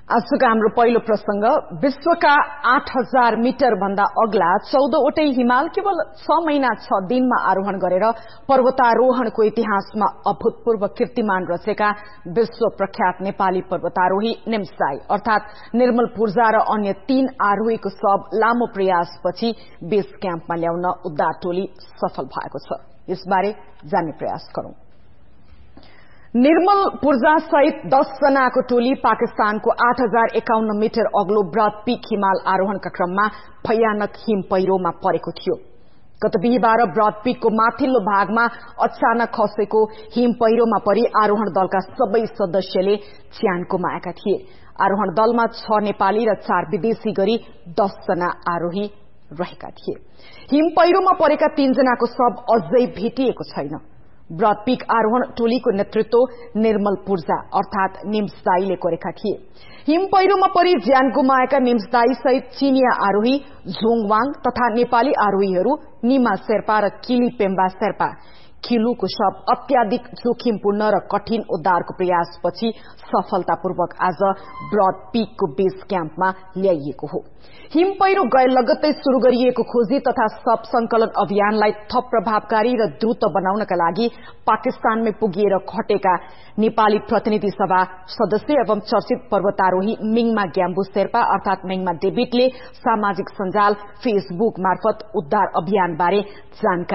आजको हाम्रो पहिलो प्रसंग विश्वका 8000 मिटर भन्दा अग्ला 14वटै हिमाल केवल 6 महिना 6 दिनमा आरोहण गरेर पर्वतारोहणको इतिहासमा अभूतपूर्व कीर्तिमान रचेका विश्व प्रख्यात नेपाली पर्वतारोही निम्सदाई अर्थात निर्मल पूर्जा र अन्य 3 आरोहीको शव लामो प्रयासपछि बेस क्याम्पमा ल्याउन उद्धार टोली सफल भएको छ। यसबारे जान्ने प्रयास गरौं। निर्मल पूर्जा सहित 10 जनाको टोली पाकिस्तानको 8051 मिटर अग्लो ब्रड पीक हिमाल आरोहणका क्रममा भयानक हिम पहिरोमा परेको थियो। गत बिहीबार ब्रड पीकको माथिल्लो भागमा अचानक खसेको हिम पहिरोमा परि आरोहण दलका सबै सदस्यले ज्यान गुमाएका थिए। आरोहण दलमा 6 नेपाली र 4 विदेशी गरी 10 जना आरोही रहेका थिए। हिम पहिरोमा परेका 3 जनाको शव अझै भेटिएको छैन। ब्रड पीक आरोहण टोलीको नेतृत्व निर्मल पूर्जा अर्थात निम्सदाईले गरेका थिए। हिम पहिरोमा परि ज्यान गुमाएका निम्सदाई सहित चीनिया आरोही झोङवाङ तथा नेपाली आरोहीहरू निमा शेर्पा र किली पेम्बा शेर्पा खिलुको शव अत्याधिक जोखिमपूर्ण र कठिन उद्धारको प्रयासपछि सफलतापूर्वक आज ब्रड पीकको बेस क्याम्पमा ल्याइएको हो। हिम पहिरो गए लगत्तै शुरू गरिएको खोजी तथा शव संकलन अभियानलाई थप प्रभावकारी र द्रुत बनाउनका लागि पाकिस्तानमै पुगिएर खटेका नेपाली प्रतिनिधि सभा सदस्य एवं चर्चित पर्वतारोही मिङमा ग्याम्बु शेर्पा अर्थात मिङमा डेभिडले सामाजिक सञ्जाल फेसबुक मार्फत उद्धार अभियानबारे जानकारी